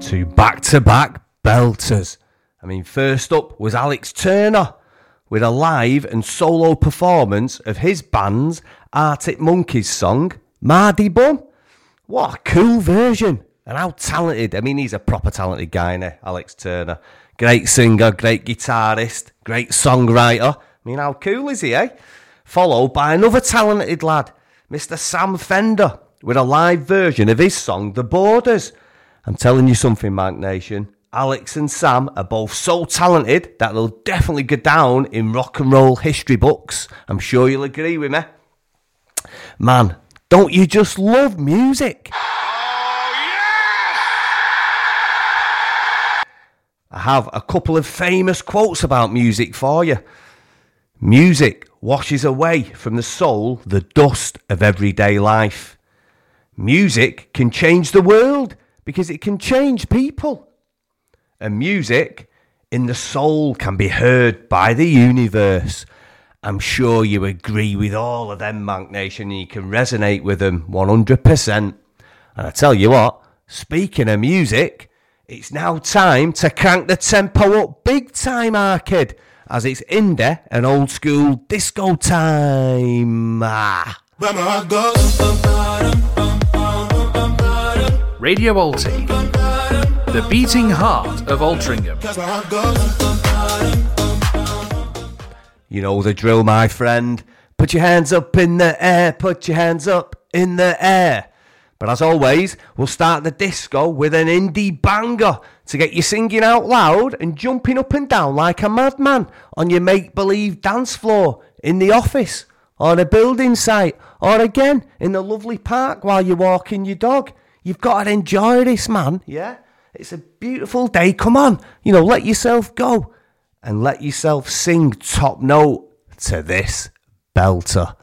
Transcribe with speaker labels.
Speaker 1: Two back-to-back belters. I mean, first up was Alex Turner with a live and solo performance of his band's Arctic Monkeys song, Mardy Bum. What a cool version. And how talented. I mean, he's a proper talented guy, isn't he, Alex Turner? Great singer, great guitarist, great songwriter. I mean, how cool is he, eh? Followed by another talented lad, Mr. Sam Fender, with a live version of his song, The Borders. I'm telling you something, Mank Nation. Alex and Sam are both so talented that they'll definitely go down in rock and roll history books. I'm sure you'll agree with me. Man, don't you just love music? I have a couple of famous quotes about music for you. Music washes away from the soul the dust of everyday life. Music can change the world because it can change people. And music in the soul can be heard by the universe. I'm sure you agree with all of them, Mank Nation, and you can resonate with them 100%. And I tell you what, speaking of music, it's now time to crank the tempo up big time, Arcade, as it's indie and old school disco time.
Speaker 2: Radio Alti, the beating heart of Altrincham.
Speaker 1: You know the drill, my friend. Put your hands up in the air, put your hands up in the air. But as always, we'll start the disco with an indie banger to get you singing out loud and jumping up and down like a madman on your make-believe dance floor, in the office, on a building site, or again in the lovely park while you're walking your dog. You've got to enjoy this, man, yeah? It's a beautiful day, come on. You know, let yourself go and let yourself sing top note to this belter.